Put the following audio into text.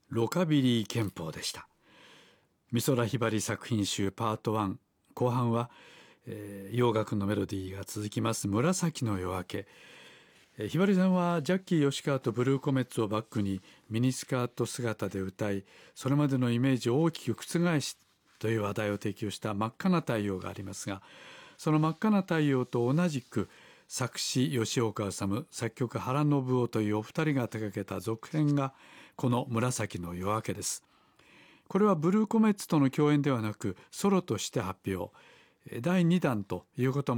ロカビリー憲法でした。美空ひばり作品集パート1後半は、洋楽のメロディーが続きます紫の夜明け。ひばりさんはジャッキー吉川とブルーコメッツをバックにミニスカート姿で歌い、それまでのイメージを大きく覆しという話題を提供した真っ赤な太陽がありますが、その真っ赤な太陽と同じく作詞吉岡治、作曲原信夫というお二人が手掛けた続編がこの紫の夜明けです。これはブルーコメッツとの共演ではなくソロとして発表。第2弾ということも